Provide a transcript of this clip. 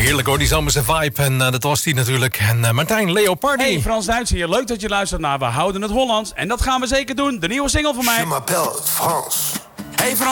Heerlijk hoor, die zomerse vibe. En dat was die natuurlijk. En Martijn Leopardi. Hey, Frans Duits hier. Leuk dat je luistert naar We Houden het Hollands. En dat gaan we zeker doen. De nieuwe single van mij. Je m'appelle France. Hey, Frans.